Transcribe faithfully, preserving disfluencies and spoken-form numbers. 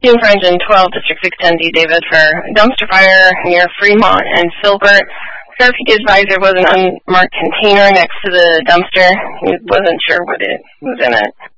Team for Engine twelve, District six ten D, David, for dumpster fire near Fremont and Filbert. Therapy advisor was an unmarked container next to the dumpster. He wasn't sure what it was in it.